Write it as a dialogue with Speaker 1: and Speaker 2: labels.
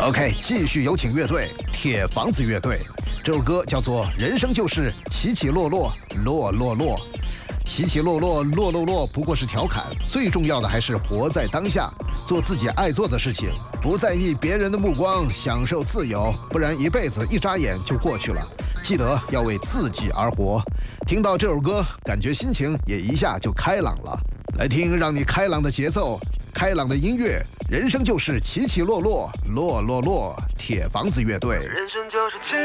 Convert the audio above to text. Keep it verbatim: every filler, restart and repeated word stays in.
Speaker 1: OK， 继续有请乐队铁房子乐队。这首歌叫做《人生就是起起落落，落落落》。起起落落，落落落，不过是调侃。最重要的还是活在当下，做自己爱做的事情，不在意别人的目光，享受自由，不然一辈子一眨眼就过去了。记得要为自己而活。听到这首歌，感觉心情也一下就开朗了。来听让你开朗的节奏，开朗的音乐。人生就是起起落落，落落落。铁房子乐队。
Speaker 2: 人生就是起